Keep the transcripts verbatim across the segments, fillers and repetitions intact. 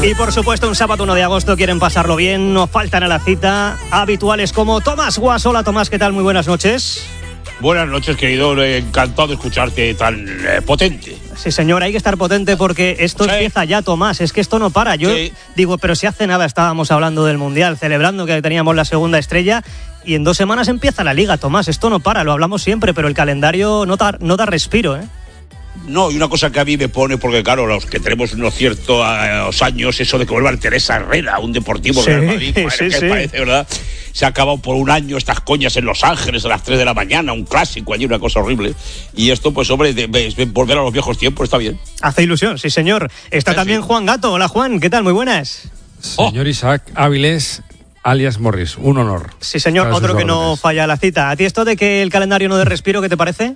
Y por supuesto, un sábado uno de agosto quieren pasarlo bien, no faltan a la cita habituales como Tomás Guas. Hola Tomás, ¿qué tal? Muy buenas noches. Buenas noches, querido, encantado de escucharte tan eh, potente. Sí, señor, hay que estar potente porque esto sí. empieza ya, Tomás, es que esto no para. Yo sí. digo, pero si hace nada estábamos hablando del Mundial, celebrando que teníamos la segunda estrella, y en dos semanas empieza la Liga, Tomás, esto no para, lo hablamos siempre, pero el calendario no da, no da respiro, ¿eh? No, y una cosa que a mí me pone, porque claro, los que tenemos unos ciertos años, eso de que vuelva Teresa Herrera, un deportivo sí, Real Madrid, madre, sí, ¿qué sí. parece, verdad? Se ha acabado por un año estas coñas en Los Ángeles a las tres de la mañana, un clásico allí, una cosa horrible. Y esto, pues hombre, de, de, de volver a los viejos tiempos está bien. Hace ilusión, sí señor. Está sí, también sí. Juan Gato. Hola Juan, ¿qué tal? Muy buenas. Señor oh. Isaac Áviles, alias Morris, un honor. Sí señor, otro que no falla la cita. ¿A ti esto de que el calendario no dé respiro, qué te parece?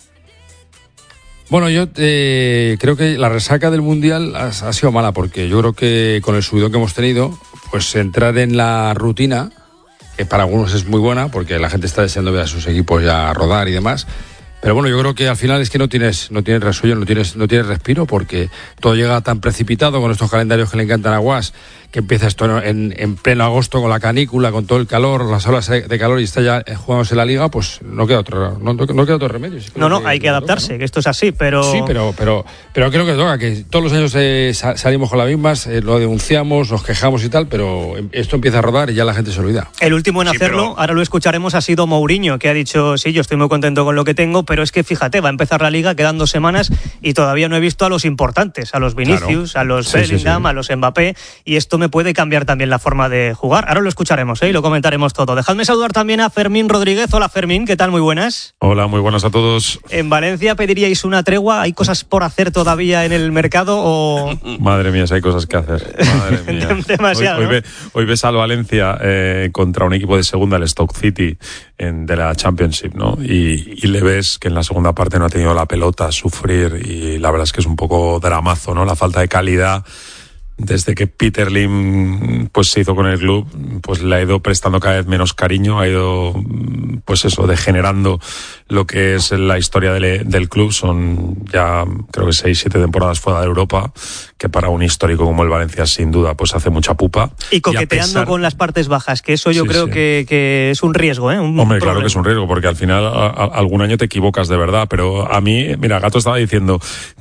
Bueno, yo eh, creo que la resaca del Mundial ha, ha sido mala, porque yo creo que con el subidón que hemos tenido, pues entrar en la rutina, que para algunos es muy buena, porque la gente está deseando ver a sus equipos ya rodar y demás. Pero bueno, yo creo que al final es que no tienes, no tienes resuello, no tienes, no tienes respiro, porque todo llega tan precipitado con estos calendarios que le encantan a Guas, que empieza esto en, en pleno agosto con la canícula, con todo el calor, las olas de calor, y está ya jugándose la Liga, pues no queda otro, no, no queda otro remedio. Sí, no, no, que, hay que adaptarse, toca, ¿no? Que esto es así, pero... Sí, pero, pero, pero creo que toca, que todos los años eh, salimos con las mismas, eh, lo denunciamos, nos quejamos y tal, pero esto empieza a rodar y ya la gente se olvida. El último en sí, hacerlo, pero... ahora lo escucharemos, ha sido Mourinho, que ha dicho, sí, yo estoy muy contento con lo que tengo, pero es que fíjate, va a empezar la Liga, quedan dos semanas y todavía no he visto a los importantes, a los Vinicius, claro. a los sí, Bellingham, sí, sí. a los Mbappé, y esto me puede cambiar también la forma de jugar. Ahora lo escucharemos, ¿eh? Y lo comentaremos todo. Dejadme saludar también a Fermín Rodríguez. Hola Fermín, ¿qué tal? Muy buenas. Hola, muy buenas a todos. ¿En Valencia pediríais una tregua? ¿Hay cosas por hacer todavía en el mercado o...? Madre mía, si hay cosas que hacer. Madre mía. Demasiado, hoy, hoy, ¿no? ve, hoy ves al Valencia eh, contra un equipo de segunda, el Stoke City, en, de la Championship, ¿no? Y, y le ves que en la segunda parte no ha tenido la pelota, sufrir, y la verdad es que es un poco dramazo, ¿no? La falta de calidad. Desde que Peter Lim pues se hizo con el club, pues le ha ido prestando cada vez menos cariño, ha ido pues eso, degenerando lo que es la historia del, del club. Son ya creo que seis, siete temporadas fuera de Europa, que para un histórico como el Valencia sin duda pues hace mucha pupa. Y coqueteando y pesar... con las partes bajas, que eso yo sí, creo sí. Que, que es un riesgo, ¿eh? Un Hombre, problema. Claro que es un riesgo, porque al final a, a, algún año te equivocas de verdad, pero a mí, mira, Gato estaba diciendo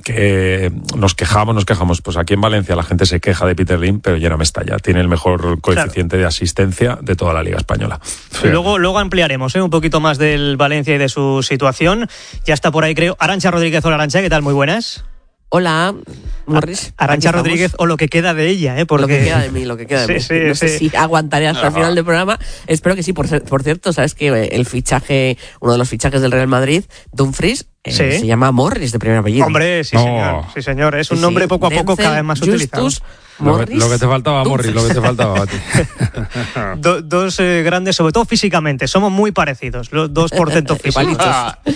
que nos quejamos, nos quejamos, pues aquí en Valencia la gente se queja de Peter Lim, pero ya no me estalla, tiene el mejor coeficiente claro. de asistencia de toda la Liga Española. Sí. Luego, luego ampliaremos ¿eh? un poquito más del Valencia y de su situación. Ya está por ahí, creo, Arantxa Rodríguez. Hola Arantxa, ¿qué tal? Muy buenas. Hola, Morris. Arantxa Rodríguez, o lo que queda de ella, ¿eh? Porque... Lo que queda de mí, lo que queda de sí, mí. Sí, no sí. sé si aguantaré hasta Ajá. el final del programa. Espero que sí. Por, por cierto, sabes que el fichaje, uno de los fichajes del Real Madrid, Dumfries, eh, ¿Sí? se llama Morris de primer apellido. Hombre, sí, no. señor. Sí, señor. Es un sí, nombre poco a Denzel, poco cada vez más Justus, utilizado. Lo que, lo que te faltaba, Morris, lo que te faltaba a ti. Do, dos eh, grandes, sobre todo físicamente, somos muy parecidos, los dos portentos físicos.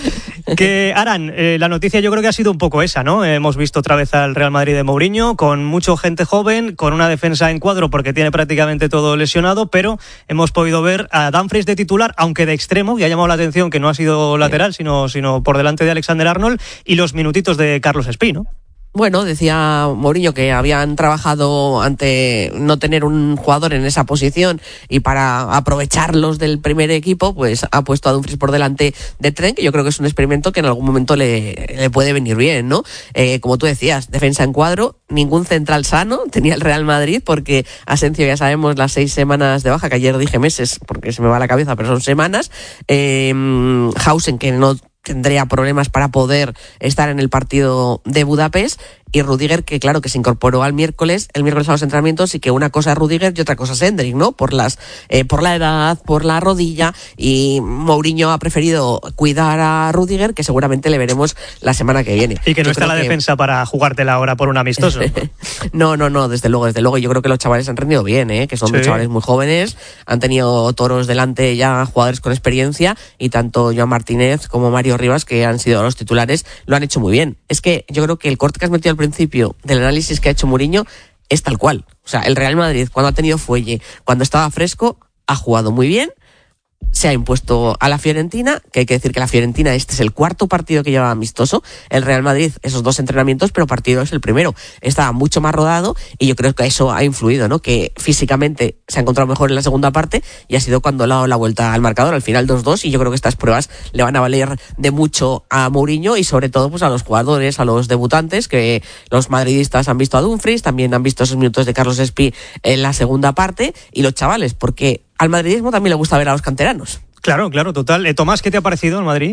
Que Aran, eh, la noticia yo creo que ha sido un poco esa, ¿no? Eh, hemos visto otra vez al Real Madrid de Mourinho, con mucha gente joven, con una defensa en cuadro porque tiene prácticamente todo lesionado, pero hemos podido ver a Dumfries de titular, aunque de extremo, y ha llamado la atención que no ha sido lateral, sino, sino por delante de Alexander-Arnold, y los minutitos de Carlos Espí, ¿no? Bueno, decía Mourinho que habían trabajado ante no tener un jugador en esa posición y para aprovecharlos del primer equipo, pues ha puesto a Dumfries por delante de Trent, que yo creo que es un experimento que en algún momento le, le puede venir bien, ¿no? Eh, como tú decías, defensa en cuadro, ningún central sano tenía el Real Madrid, porque Asensio ya sabemos las seis semanas de baja, que ayer dije meses porque se me va la cabeza, pero son semanas. Eh, Hausen, que no tendría problemas para poder estar en el partido de Budapest, y Rudiger, que claro que se incorporó al miércoles, el miércoles a los entrenamientos, y que una cosa es Rudiger y otra cosa es Endrick, ¿no? Por las, eh, por la edad, por la rodilla, y Mourinho ha preferido cuidar a Rudiger, que seguramente le veremos la semana que viene. Y que no yo está la que... defensa para jugártela ahora por un amistoso. no, no, no, desde luego, desde luego. Yo creo que los chavales han rendido bien, ¿eh? Que son sí. chavales muy jóvenes, han tenido toros delante ya, jugadores con experiencia, y tanto Joan Martínez como Mario Rivas, que han sido los titulares, lo han hecho muy bien. Es que yo creo que el corte que has metido al principio del análisis que ha hecho Mourinho es tal cual. O sea, el Real Madrid, cuando ha tenido fuelle, cuando estaba fresco, ha jugado muy bien, se ha impuesto a la Fiorentina, que hay que decir que la Fiorentina este es el cuarto partido que lleva amistoso, el Real Madrid esos dos entrenamientos, pero partido es el primero, estaba mucho más rodado y yo creo que eso ha influido, ¿no? Que físicamente se ha encontrado mejor en la segunda parte y ha sido cuando le ha dado la vuelta al marcador, al final dos dos, y yo creo que estas pruebas le van a valer de mucho a Mourinho y sobre todo pues a los jugadores, a los debutantes, que los madridistas han visto a Dumfries, también han visto esos minutos de Carlos Espí en la segunda parte, y los chavales, porque al madridismo también le gusta ver a los canteranos. Claro, claro, total. Eh, Tomás, ¿qué te ha parecido el Madrid?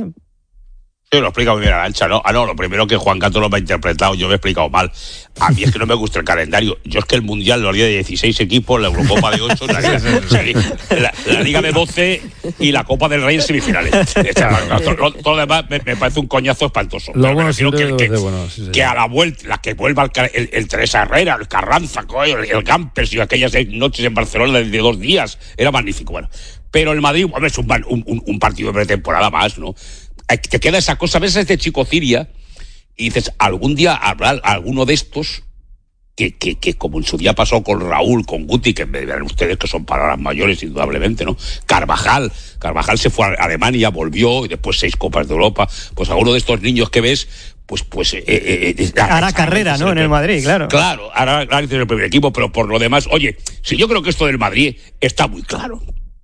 Sí, lo he explicado bien, Arantxa, ¿no? Ah, no, lo primero que Juan Cato lo me ha interpretado, yo me he explicado mal. A mí es que no me gusta el calendario. Yo es que el Mundial lo haría de dieciséis equipos, la Eurocopa de ocho, la Liga, la, la Liga de doce y la Copa del Rey en semifinales. Todo, todo lo demás me, me parece un coñazo espantoso. Lo bueno, sí, que, que, bueno, sí, sí. que a la vuelta, la que vuelva el, el, el Teresa Herrera, el Carranza, el, el Campers y aquellas noches en Barcelona de, de dos días, era magnífico. Bueno, pero el Madrid, hombre, es un, un, un partido de pretemporada más, ¿no? Te queda esa cosa, ves a este chico Ciria y dices, algún día habrá alguno de estos que, que, que como en su día pasó con Raúl, con Guti, que me verán ustedes que son palabras mayores indudablemente, ¿no? Carvajal, Carvajal se fue a Alemania, volvió y después seis Copas de Europa. Pues alguno de estos niños que ves, pues pues eh, eh, eh, hará carrera, ¿no? En el Madrid, claro. Claro, hará en el primer equipo, pero por lo demás, oye, si yo creo que esto del Madrid está muy claro.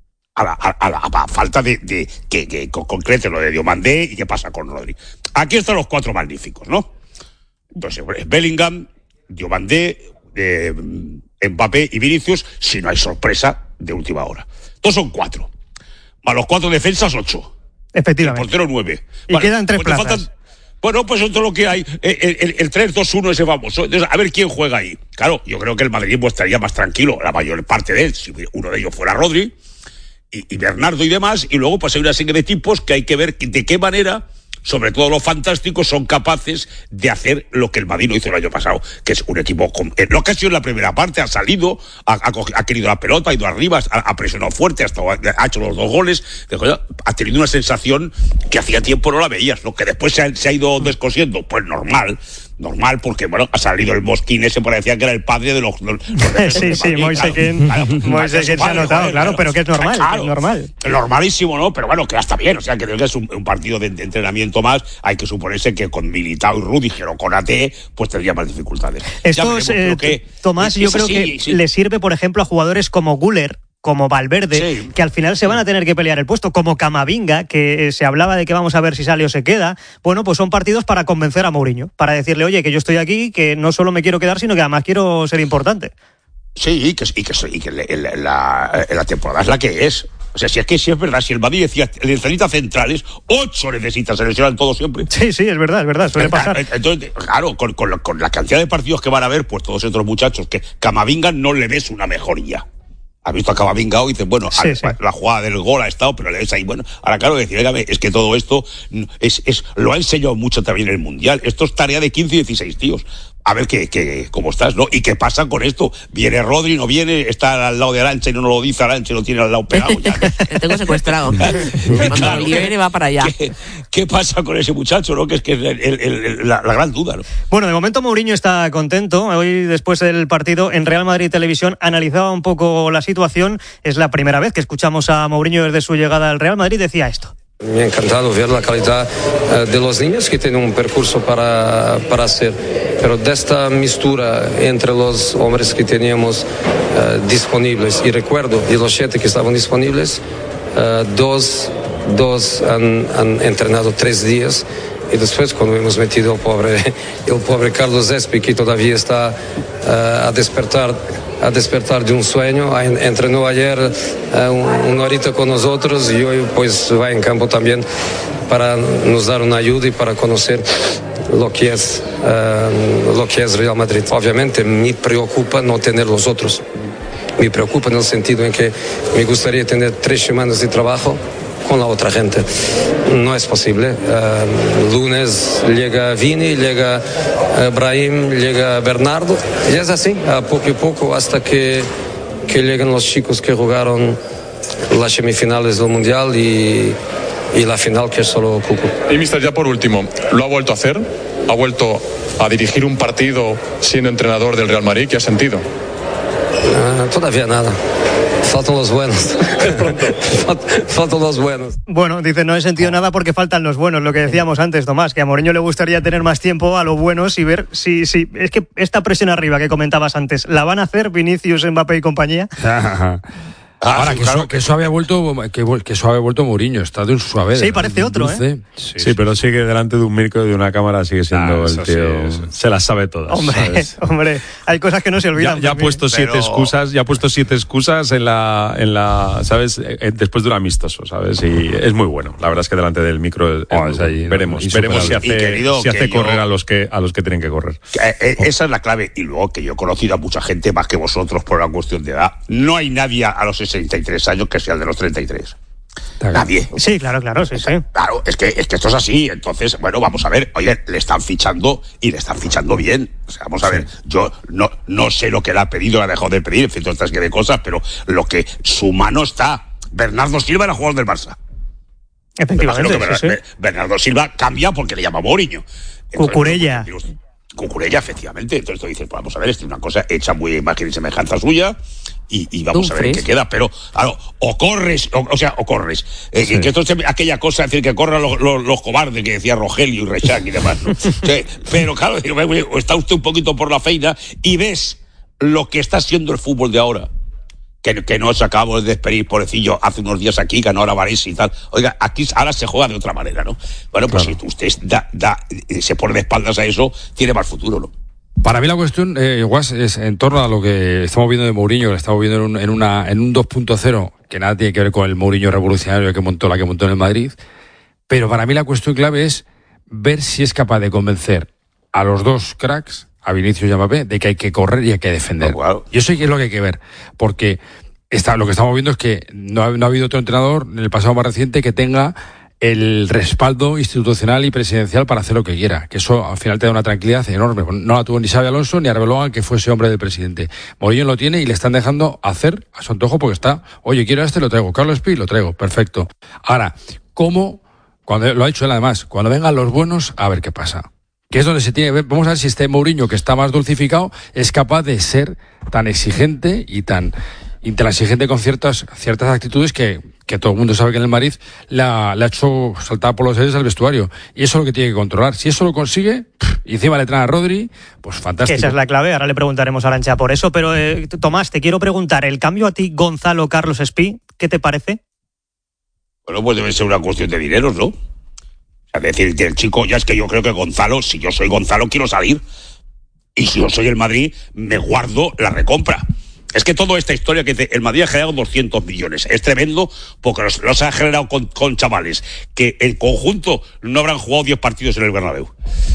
A la, a, la, a la falta de, de que, que concrete lo de Diomandé y qué pasa con Rodri. Aquí están los cuatro magníficos, ¿no? Entonces, Bellingham, Diomandé, eh, Mbappé y Vinicius, si no hay sorpresa de última hora. Todos son cuatro. A los cuatro defensas, ocho. Efectivamente. El portero, nueve. Y vale, quedan tres pues plazas. Faltan, bueno, pues esto es lo que hay. El, el, el tres dos uno ese famoso. Entonces, a ver quién juega ahí. Claro, yo creo que el madridismo estaría más tranquilo, la mayor parte de él, si uno de ellos fuera Rodri. Y, y Bernardo y demás, y luego pues hay una serie de tipos que hay que ver de qué manera, sobre todo los fantásticos, son capaces de hacer lo que el Madrid no hizo el año pasado, que es un equipo, con, en lo que ha sido en la primera parte, ha salido, ha, ha, ha querido la pelota, ha ido arriba, ha, ha presionado fuerte, hasta ha hecho los dos goles, ha tenido una sensación que hacía tiempo no la veías, ¿no? Que después se ha, se ha ido descosiendo, pues normal, normal, porque bueno, ha salido el Mosquín ese, parecía que era el padre de los... los, los sí, sí, Moisequín claro, claro, se ha notado, joder, claro, pero que es normal, claro, es normal. Normalísimo, ¿no? Pero bueno, que está bien, o sea, que creo que es un, un partido de, de entrenamiento más, hay que suponerse que con Militao y Rudiger o con A T, pues tendría más dificultades. Esto es, eh, que, Tomás, es, yo es creo así, que sí. Le sirve, por ejemplo, a jugadores como Güler, como Valverde, sí, que al final se van a tener que pelear el puesto, como Camavinga, que se hablaba de que vamos a ver si sale o se queda. Bueno, pues son partidos para convencer a Mourinho, para decirle, oye, que yo estoy aquí, que no solo me quiero quedar, sino que además quiero ser importante. Sí, y que, y que, y que la, la, la temporada es la que es. O sea, si es que sí es verdad, si el Madrid decía, necesitas centrales, ocho necesitas, se lesionan todos siempre. Sí, sí, es verdad, es verdad, suele pasar. Entonces, claro, con, con, con la cantidad de partidos que van a haber, pues todos estos muchachos, que Camavinga no le ves una mejoría. Has visto a Camavinga y dices, bueno, sí, a, sí. la jugada del gol ha estado, pero le ves ahí, bueno, ahora claro, decir, es que todo esto es, es, lo ha enseñado mucho también el Mundial. Esto es tarea de quince y dieciséis tíos. A ver qué, qué, cómo estás, ¿no? ¿Y qué pasa con esto? ¿Viene Rodri, no viene? ¿Está al lado de Arantxa y no lo dice Arantxa y lo tiene al lado pegado? Ya. Te tengo secuestrado. Cuando claro, libere va para allá. ¿Qué, ¿Qué pasa con ese muchacho, no? Que es que es el, el, el, la, la gran duda, ¿no? Bueno, de momento Mourinho está contento. Hoy, después del partido, en Real Madrid Televisión analizaba un poco la situación. Es la primera vez que escuchamos a Mourinho desde su llegada al Real Madrid. Decía esto. Me ha encantado ver la calidad uh, de los niños que tienen un percurso para, para hacer, pero de esta mistura entre los hombres que teníamos uh, disponibles, y recuerdo de los siete que estaban disponibles, uh, dos, dos han, han entrenado tres días. Y después cuando hemos metido el pobre, el pobre Carlos Espí, que todavía está uh, a despertar a despertar de un sueño, entrenó ayer uh, una horita con nosotros y hoy pues va en campo también para nos dar una ayuda y para conocer lo que es uh, lo que es Real Madrid. Obviamente me preocupa no tener los otros, me preocupa en el sentido en que me gustaría tener tres semanas de trabajo con la otra gente. No es posible. Uh, lunes llega Vini, llega uh, Brahim, llega Bernardo. Y es así, a poco y poco, hasta que, que lleguen los chicos que jugaron las semifinales del Mundial y, y la final, que es solo Cucu. Y mister, ya por último, ¿lo ha vuelto a hacer? ¿Ha vuelto a dirigir un partido siendo entrenador del Real Madrid? ¿Qué ha sentido? Uh, todavía nada. Faltan los buenos. Faltan los buenos. Bueno, dice, no he sentido nada porque faltan los buenos. Lo que decíamos antes, Tomás, que a Mourinho le gustaría tener más tiempo a los buenos y ver si... si es que esta presión arriba que comentabas antes, ¿la van a hacer Vinicius, Mbappé y compañía? Ah, Ahora, que, claro, so, que eso había vuelto que, que eso había vuelto Mourinho, está de un suave. Sí, parece otro, ¿eh? Sí, sí, pero sigue delante de un micro y de una cámara, sigue siendo ah, el tío. Sí, se las sabe todas. Hombre, ¿sabes? hombre, hay cosas que no se olvidan. Ya, ya ha puesto pero... siete excusas, ya ha puesto siete excusas en la, en la, ¿sabes? Después de un amistoso, ¿sabes? Y es muy bueno. La verdad es que delante del micro es, oh, es ahí, veremos, veremos si hace, querido, si hace correr yo... a los que a los que tienen que correr. Que, esa es la clave. Y luego que yo he conocido a mucha gente más que vosotros por una cuestión de edad. No hay nadie a los sesenta y tres años que sea el de los treinta y tres. Nadie. Sí, claro, claro, sí, sí. Claro, es que, es que esto es así. Entonces, bueno, vamos a ver. Oye, le están fichando y le están fichando bien. O sea, vamos a ver. Yo no, no sé lo que le ha pedido, le ha dejado de pedir, en fin, todas estas de cosas, pero lo que su mano está. Bernardo Silva era jugador del Barça. Efectivamente, que sí, Ber- sí. Bernardo Silva cambia porque le llama Mourinho. Cucurella. Cucurella, efectivamente. Entonces tú dices, pues vamos a ver, es una cosa hecha muy imagen y semejanza suya. Y, y vamos a ver en qué queda, pero claro, o corres, o, o sea, o corres. Eh, sí. Que esto es aquella cosa, es decir, que corran los, los, los cobardes que decía Rogelio y Reixac y demás, ¿no? Sí, pero claro, está usted un poquito por la feina y ves lo que está siendo el fútbol de ahora. Que, que nos acabamos de despedir, pobrecillo, hace unos días aquí, ganó ahora Varese y tal. Oiga, aquí ahora se juega de otra manera, ¿no? Bueno, pues claro. Si usted da, da, se pone de espaldas a eso, tiene más futuro, ¿no? Para mí la cuestión, eh, Guas, es en torno a lo que estamos viendo de Mourinho, que estamos viendo en un, en una, en un dos punto cero, que nada tiene que ver con el Mourinho revolucionario que montó, la que montó en el Madrid. Pero para mí la cuestión clave es ver si es capaz de convencer a los dos cracks, a Vinicius y a Mbappé, de que hay que correr y hay que defender. Oh, wow. Y eso es lo que hay que ver, porque está, lo que estamos viendo es que no ha, no ha habido otro entrenador en el pasado más reciente que tenga el respaldo institucional y presidencial para hacer lo que quiera, que eso al final te da una tranquilidad enorme. No la tuvo ni Xabi Alonso ni Arbeloa, que fuese hombre del presidente. Mourinho lo tiene y le están dejando hacer a su antojo porque está, oye, quiero a este, lo traigo. Carlos Pi, lo traigo, perfecto. Ahora, ¿cómo? Cuando lo ha dicho él además, cuando vengan los buenos, a ver qué pasa. Que es donde se tiene, vamos a ver si este Mourinho, que está más dulcificado, es capaz de ser tan exigente y tan intransigente con ciertas ciertas actitudes que, que todo el mundo sabe que en el Madrid le ha, le ha hecho saltar por los aires al vestuario. Y eso es lo que tiene que controlar. Si eso lo consigue, y encima le traen a Rodri, pues fantástico. Esa es la clave. Ahora le preguntaremos a Arantxa por eso. Pero, eh, Tomás, te quiero preguntar, ¿el cambio a ti, Gonzalo, Carlos Espí, qué te parece? Bueno, pues debe ser una cuestión de dineros, ¿no? O sea, decir que el chico, ya es que yo creo que Gonzalo, si yo soy Gonzalo, quiero salir. Y si yo soy el Madrid, me guardo la recompra. Es que toda esta historia que el Madrid ha generado doscientos millones. Es tremendo porque los, los ha generado con, con chavales que en conjunto no habrán jugado diez partidos en el Bernabéu.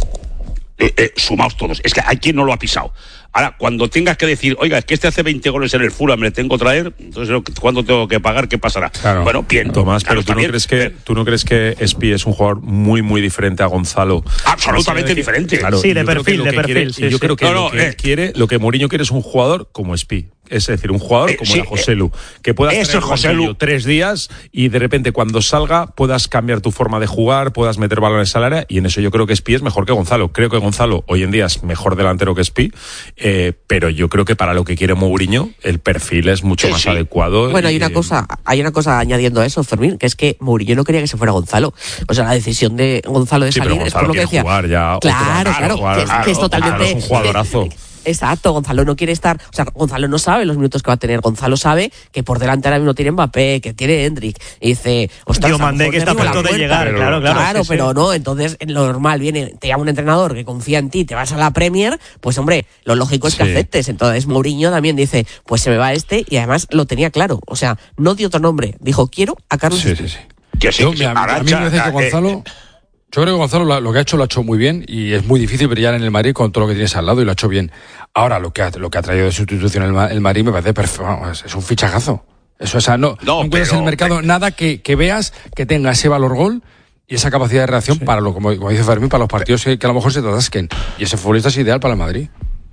Eh, eh, sumaos todos. Es que hay quien no lo ha pisado. Ahora, cuando tengas que decir, oiga, es que este hace veinte goles en el Fulham, me le tengo que traer, entonces, ¿cuándo tengo que pagar? ¿Qué pasará? Claro. Bueno, bien. Tomás, claro, pero ¿tú no, crees que, ¿tú no crees que Espí es un jugador muy, muy diferente a Gonzalo? Absolutamente diferente. Claro, sí, de perfil, de perfil. Quiere, sí, yo sí. creo que, no, no, lo, que eh, quiere, lo que Mourinho quiere es un jugador como Espí. Es decir, un jugador como eh, sí, Joselu, que puedas tener Joselu tres días y de repente cuando salga puedas cambiar tu forma de jugar, puedas meter balones al área, y en eso yo creo que Espí es mejor que Gonzalo. Creo que Gonzalo hoy en día es mejor delantero que Espí, eh, pero yo creo que para lo que quiere Mourinho el perfil es mucho sí, más sí. adecuado. Bueno, y, hay una cosa, hay una cosa añadiendo a eso, Fermín, que es que Mourinho no quería que se fuera Gonzalo. O sea, la decisión de Gonzalo de sí, salir pero es por lo que decía. Jugar ya claro, otro, claro, jugar, que, claro, que es totalmente. Claro, es un jugadorazo. Eh, Exacto, Gonzalo no quiere estar, o sea, Gonzalo no sabe los minutos que va a tener, Gonzalo sabe que por delante ahora mismo tiene Mbappé, que tiene Hendrik, y dice, ostras, Tío, mandé que está a punto de llegar, pero, claro, claro. Claro, sí, pero sí. no, entonces, en lo normal, viene, te llama un entrenador que confía en ti, te vas a la Premier, pues hombre, lo lógico es que sí. aceptes, entonces Mourinho también dice, pues se me va este, y además lo tenía claro, o sea, no dio otro nombre, dijo, quiero a Carlos. Sí, sí, sí. Que sí, Yo, que mira, Arantxa, a mí me parece que Gonzalo... Eh, Yo creo que Gonzalo lo que ha hecho lo ha hecho muy bien y es muy difícil brillar en el Madrid con todo lo que tienes al lado y lo ha hecho bien. Ahora, lo que ha, lo que ha traído de sustitución el, el Madrid me parece perfecto, es un fichajazo. Eso, o sea, no, no, no encuentras en el mercado pero... nada que, que veas que tenga ese valor gol y esa capacidad de reacción sí. para lo, como, como dice Fermín, para los partidos que, que a lo mejor se te atasquen. Y ese futbolista es ideal para el Madrid.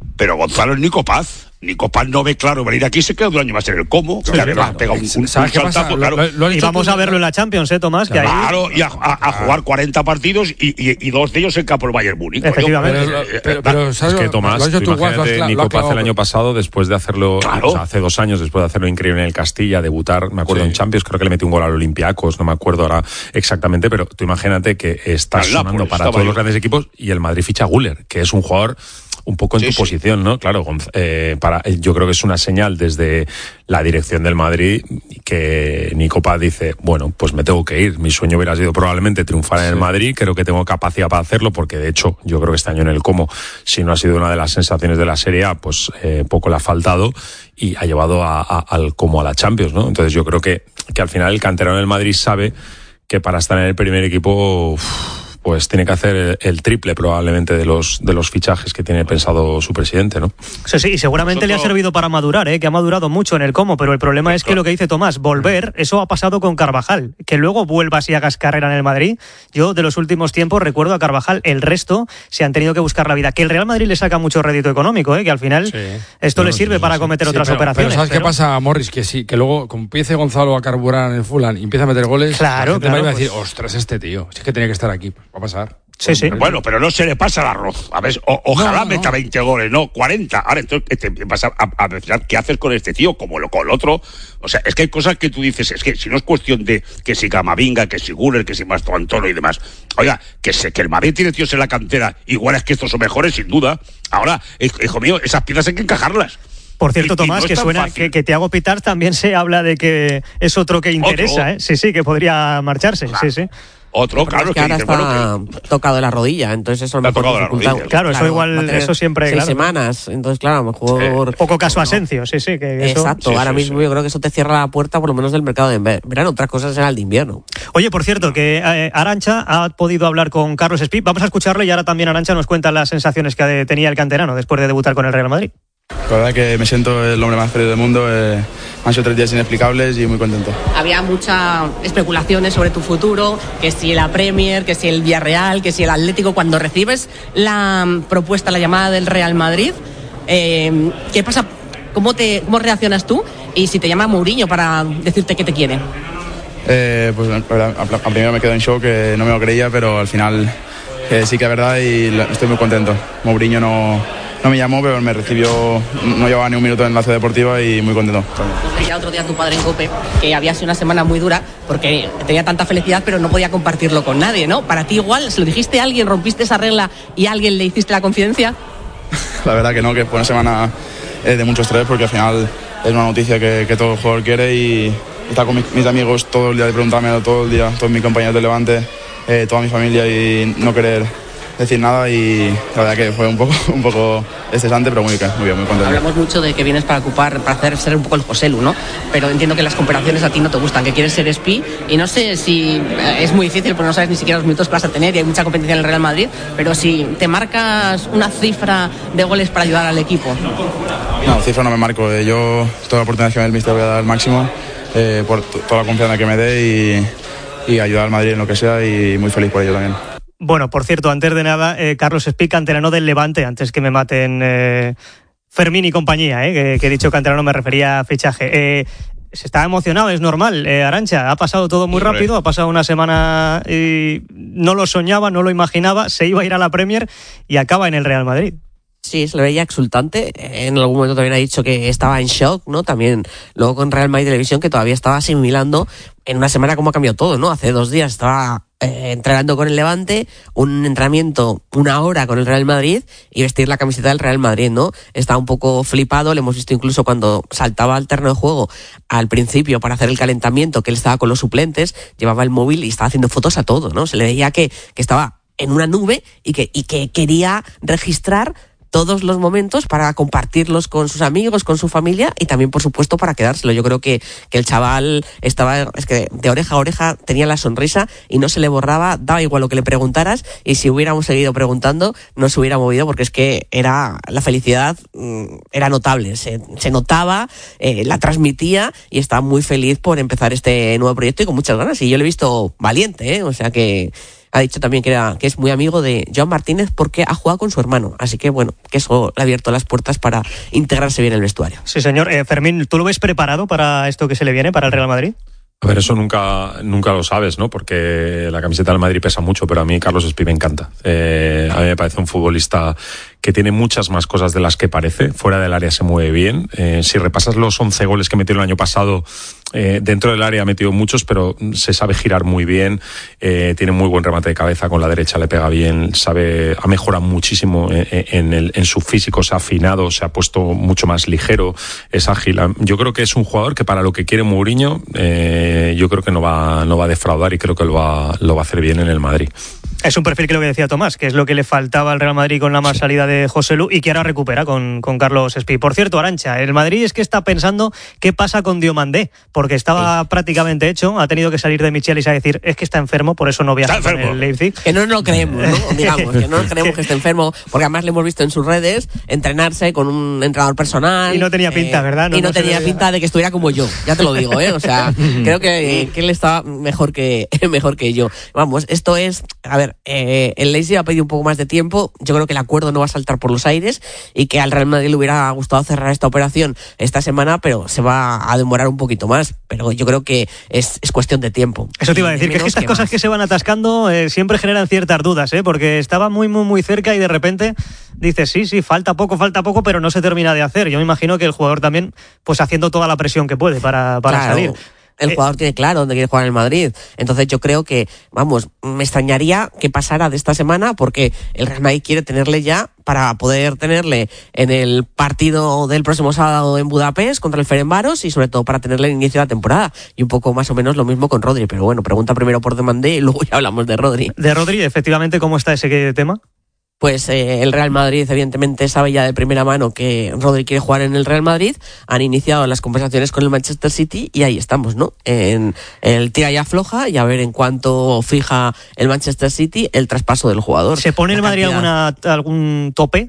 pero Gonzalo es Nico Paz. Nico Paz no ve claro venir aquí, se queda un año más en el Como, sí, que además claro. pega un, un, un saltazo, claro. Lo, lo y vamos a verlo en la Champions, ¿eh, Tomás? Que claro, ahí... y a, a, a jugar cuarenta partidos y, y, y dos de ellos en campo del Bayern Múnich. Efectivamente. Pero, pero, pero, pero ¿sabes? Es que Tomás, tú, tú imagínate, lo, Nico Paz el año pasado, después de hacerlo, claro. o sea, hace dos años, después de hacerlo increíble en el Castilla, debutar, me acuerdo sí. en Champions, creo que le metió un gol al Olympiacos, no me acuerdo ahora exactamente, pero tú imagínate que estás sonando Nápoles, para todos los grandes equipos y el Madrid ficha a Güler, que es un jugador un poco en sí, tu sí. posición, ¿no? Claro, eh, para, yo creo que es una señal desde la dirección del Madrid que Nico Paz dice, bueno, pues me tengo que ir. Mi sueño hubiera sido probablemente triunfar sí. en el Madrid, creo que tengo capacidad para hacerlo, porque de hecho yo creo que este año en el Como, si no ha sido una de las sensaciones de la Serie A, pues eh, poco le ha faltado y ha llevado a, a, al Como a la Champions, ¿no? Entonces yo creo que, que al final el canterano del Madrid sabe que para estar en el primer equipo... Uff, pues tiene que hacer el, el triple probablemente de los de los fichajes que tiene pensado su presidente, ¿no? Sí, sí, y seguramente Nosotros... le ha servido para madurar, ¿eh? Que ha madurado mucho en el Como, pero el problema sí, es claro. que lo que dice Tomás, volver, eso ha pasado con Carvajal, que luego vuelvas y hagas carrera en el Madrid. Yo de los últimos tiempos recuerdo a Carvajal, el resto se han tenido que buscar la vida. Que el Real Madrid le saca mucho rédito económico, ¿eh? Que al final sí. esto no, le sirve sí, para sí, cometer sí, otras pero, operaciones. Pero ¿sabes pero... qué pasa, Morris? Que sí, que luego como empiece Gonzalo a carburar en el Fulham y empieza a meter goles, claro, la gente claro, va a pues... decir, ostras, este tío, si es que tenía que estar aquí, va a pasar. Sí, sí. Bueno, pero no se le pasa el arroz. A ver, o, ojalá no, no, meta veinte goles, no, cuarenta. Ahora entonces te vas a, a, a pensar qué haces con este tío, como lo con el otro. O sea, es que hay cosas que tú dices, es que si no es cuestión de que si Camavinga, que si Güler, que si Mastro Antonio y demás. Oiga, que se, que el Madrid tiene tíos en la cantera, igual es que estos son mejores, sin duda. Ahora, hijo mío, esas piezas hay que encajarlas. Por cierto, Tomás, no que suena que, que Thiago Pitars también se habla de que es otro que interesa, ¿Otro? ¿eh? Sí, sí, que podría marcharse, claro. sí, sí. Otro, claro, es que, que ahora dice, está bueno, que... tocado de la rodilla, entonces eso me tocado la rodilla. Claro, claro, eso igual, eso siempre, seis claro. semanas, entonces claro, a lo mejor... Sí. Poco caso Asensio, sí, sí. Que eso... Exacto, sí, ahora sí, mismo sí. yo creo que eso te cierra la puerta por lo menos del mercado de verano, otras cosas será el de invierno. Oye, por cierto, que eh, Arantxa ha podido hablar con Carlos Espí, vamos a escucharlo y ahora también Arantxa nos cuenta las sensaciones que tenía el canterano después de debutar con el Real Madrid. La verdad que me siento el hombre más feliz del mundo, eh, han sido tres días inexplicables y muy contento. Había muchas especulaciones sobre tu futuro, que si la Premier, que si el Villarreal, que si el Atlético. Cuando recibes la propuesta, la llamada del Real Madrid, eh, ¿qué pasa? ¿Cómo, te, ¿Cómo reaccionas tú? Y si te llama Mourinho para decirte que te quiere. Eh, pues a, a, a primero me quedo en shock, que no me lo creía, pero al final eh, sí que es verdad y estoy muy contento. Mourinho no... No me llamó, pero me recibió, no llevaba ni un minuto en Enlace Deportiva y muy contento. Decía otro día tu padre en COPE que había sido una semana muy dura porque tenía tanta felicidad pero no podía compartirlo con nadie, ¿no? Para ti igual, ¿se lo dijiste a alguien, rompiste esa regla y a alguien le hiciste la confidencia? La verdad que no, que fue una semana de mucho estrés porque al final es una noticia que, que todo el jugador quiere y estar con mis, mis amigos todo el día, de preguntarme todo el día, todos mis compañeros de Levante, eh, toda mi familia y no querer decir nada y la verdad que fue un poco un poco estresante, pero muy bien, muy bien, muy contento. Hablamos mucho de que vienes para ocupar, para hacer ser un poco el Joselu, ¿no? Pero entiendo que las comparaciones a ti no te gustan, que quieres ser Espí y no sé si es muy difícil porque no sabes ni siquiera los minutos que vas a tener y hay mucha competencia en el Real Madrid, pero si te marcas una cifra de goles para ayudar al equipo. No, cifra no me marco, yo toda la oportunidad que me dé el míster voy a dar al máximo eh, por t- toda la confianza que me dé y, y ayudar al Madrid en lo que sea y muy feliz por ello también. Bueno, por cierto, antes de nada, eh, Carlos Espí, canterano del Levante, antes que me maten eh, Fermín y compañía, eh, que, que he dicho canterano me refería a fichaje. Eh, se está emocionado, es normal, eh, Arantxa, ha pasado todo muy rápido, ha pasado una semana y no lo soñaba, no lo imaginaba, se iba a ir a la Premier y acaba en el Real Madrid. Sí, se le veía exultante. En algún momento también ha dicho que estaba en shock, ¿no? También luego con Real Madrid Televisión, que todavía estaba asimilando en una semana cómo ha cambiado todo, ¿no? Hace dos días estaba eh, entrenando con el Levante, un entrenamiento, una hora con el Real Madrid y vestir la camiseta del Real Madrid, ¿no? Está un poco flipado, le hemos visto incluso cuando saltaba al terreno de juego al principio para hacer el calentamiento, que él estaba con los suplentes, llevaba el móvil y estaba haciendo fotos a todo, ¿no? Se le veía que, que estaba en una nube y que, y que quería registrar todos los momentos para compartirlos con sus amigos, con su familia y también, por supuesto, para quedárselo. Yo creo que, que el chaval estaba, es que de oreja a oreja tenía la sonrisa y no se le borraba, daba igual lo que le preguntaras y si hubiéramos seguido preguntando no se hubiera movido porque es que era la felicidad, era notable, se, se notaba, eh, la transmitía y estaba muy feliz por empezar este nuevo proyecto y con muchas ganas y yo le he visto valiente, ¿eh? O sea que ha dicho también que, era, que es muy amigo de Joan Martínez porque ha jugado con su hermano. Así que, bueno, que eso le ha abierto las puertas para integrarse bien en el vestuario. Sí, señor. Eh, Fermín, ¿tú lo ves preparado para esto que se le viene, para el Real Madrid? A ver, eso nunca, nunca lo sabes, ¿no? Porque la camiseta del Madrid pesa mucho, pero a mí Carlos Espí me encanta. Eh, a mí me parece un futbolista que tiene muchas más cosas de las que parece. Fuera del área se mueve bien. Eh, si repasas los once goles que metió el año pasado, eh, dentro del área ha metido muchos, pero se sabe girar muy bien. Eh, tiene muy buen remate de cabeza, con la derecha le pega bien. Sabe, ha mejorado muchísimo en, en, el, en su físico, se ha afinado, se ha puesto mucho más ligero, es ágil. Yo creo que es un jugador que para lo que quiere Mourinho, eh, yo creo que no va, no va a defraudar y creo que lo va, lo va a hacer bien en el Madrid. Es un perfil que lo que decía Tomás, que es lo que le faltaba al Real Madrid con la más salida de José Lu y que ahora recupera con, con Carlos Espí. Por cierto, Arantxa, el Madrid es que está pensando qué pasa con Diomandé, porque estaba sí. prácticamente hecho, ha tenido que salir de Michelis a decir es que está enfermo, por eso no viaja con el Leipzig. Que no nos lo creemos, ¿no? Digamos, que no nos creemos que esté enfermo, porque además le hemos visto en sus redes entrenarse con un entrenador personal. Y no tenía pinta, eh, ¿verdad? No, y no, no tenía pinta de que estuviera como yo, ya te lo digo, ¿eh? O sea, creo que, que él estaba mejor que, mejor que yo. Vamos, esto es, a ver, eh, el Leipzig ha pedido un poco más de tiempo. Yo creo que el acuerdo no va a saltar por los aires y que al Real Madrid le hubiera gustado cerrar esta operación esta semana, pero se va a demorar un poquito más. Pero yo creo que es, es cuestión de tiempo. Eso te iba a decir, que, es que estas que cosas más. que se van atascando eh, siempre generan ciertas dudas, ¿eh? Porque estaba muy, muy, muy cerca y de repente dices, sí, sí, falta poco, falta poco, pero no se termina de hacer. Yo me imagino que el jugador también, pues haciendo toda la presión que puede para, para claro. salir. El jugador tiene claro dónde quiere jugar en el Madrid. Entonces yo creo que, vamos, me extrañaría que pasara de esta semana porque el Real Madrid quiere tenerle ya para poder tenerle en el partido del próximo sábado en Budapest contra el Ferencváros y sobre todo para tenerle en inicio de la temporada. Y un poco más o menos lo mismo con Rodri. Pero bueno, pregunta primero por Diomandé y luego ya hablamos de Rodri. De Rodri, efectivamente, ¿cómo está ese tema? Pues eh, el Real Madrid evidentemente sabe ya de primera mano que Rodri quiere jugar en el Real Madrid. Han iniciado las conversaciones con el Manchester City y ahí estamos, ¿no? En el tira y afloja y a ver en cuánto fija el Manchester City el traspaso del jugador. ¿Se pone el Madrid alguna, algún tope?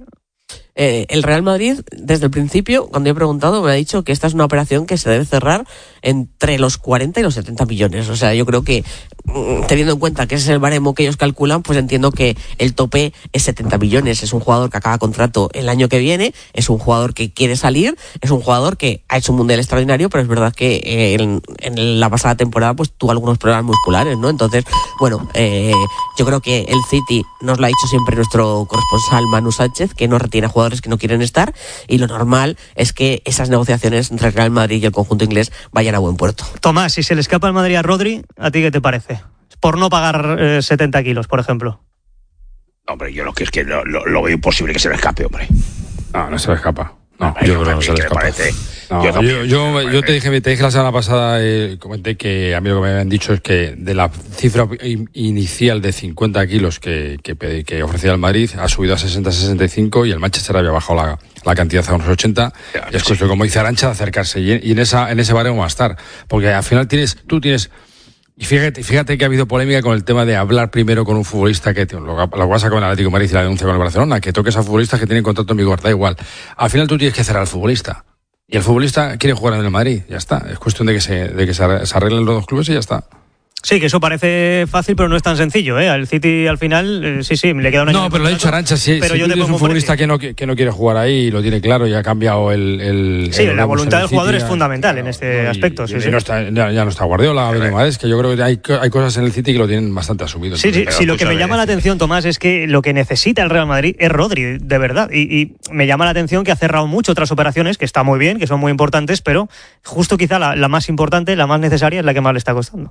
Eh, el Real Madrid, desde el principio, cuando he preguntado, me ha dicho que esta es una operación que se debe cerrar entre los cuarenta y los setenta millones. O sea, yo creo que, teniendo en cuenta que ese es el baremo que ellos calculan, pues entiendo que el tope es setenta millones. Es un jugador que acaba contrato el año que viene, es un jugador que quiere salir, es un jugador que ha hecho un mundial extraordinario, pero es verdad que eh, en, en la pasada temporada pues tuvo algunos problemas musculares, ¿no? Entonces, bueno, eh, yo creo que el City, nos lo ha dicho siempre nuestro corresponsal Manu Sánchez, que no retiene jugadores que no quieren estar, y lo normal es que esas negociaciones entre el Real Madrid y el conjunto inglés vayan a buen puerto. Tomás, si se le escapa al Madrid a Rodri, ¿a ti qué te parece? Por no pagar eh, setenta kilos, por ejemplo. Hombre, yo lo que es que lo, lo, lo veo imposible que se le escape, hombre. No, no se le escapa. No, hombre, yo no, creo que no se le escapa. Parece, no, yo, también, yo, yo, yo te dije, te dije la semana pasada, eh, comenté que a mí lo que me habían dicho es que de la cifra in, inicial de cincuenta kilos que, que, que ofrecía el Madrid ha subido a sesenta a sesenta y cinco y el Manchester había bajado la, la cantidad a unos ochenta. Ya, y es cuestión, sí. como dice Arantxa, de acercarse y, y en esa en ese baremo va a estar. Porque al final tienes, tú tienes... Y fíjate, fíjate que ha habido polémica con el tema de hablar primero con un futbolista que lo, lo pasa con el Atlético de Madrid y la denuncia con el Barcelona, que toques a futbolistas que tienen contrato en vigor, da igual. Al final tú tienes que cerrar al futbolista. Y el futbolista quiere jugar en el Madrid, ya está. Es cuestión de que se, de que se arreglen los dos clubes y ya está. Sí, que eso parece fácil, pero no es tan sencillo, ¿eh? Al City, al final, eh, sí, sí, le queda un año. No, pero lo ha dicho Arantxa, si, pero si yo tú te tienes un futbolista que no, que no quiere jugar ahí y lo tiene claro y ha cambiado el... el sí, el la voluntad del jugador City, es fundamental en este no, y, aspecto. Y, sí, y sí. No está, ya, ya no está Guardiola, Benítez, que yo creo que hay, hay cosas en el City que lo tienen bastante asumido. Sí, sí, sí, lo que me llama la atención, Tomás, es que lo que necesita el Real Madrid es Rodri, de verdad. Y, y me llama la atención que ha cerrado mucho otras operaciones, que está muy bien, que son muy importantes, pero justo quizá la, la más importante, la más necesaria, es la que más le está costando.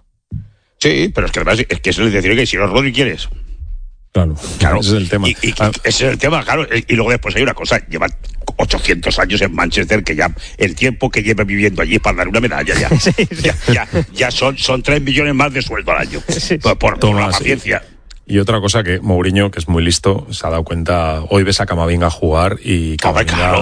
Sí, pero es que además es que es el decir que si no Rodri quieres. Claro, claro, ese es el tema. Y, y, ah. Ese es el tema, claro. Y luego después hay una cosa, lleva ochocientos años en Manchester, que ya el tiempo que lleva viviendo allí para dar una medalla ya, sí, sí. ya, ya, ya son, son tres millones más de sueldo al año. Sí. Por, por, por la paciencia. Sí. Y otra cosa que Mourinho, que es muy listo, se ha dado cuenta, hoy ves a Camavinga jugar y Camavinga, claro,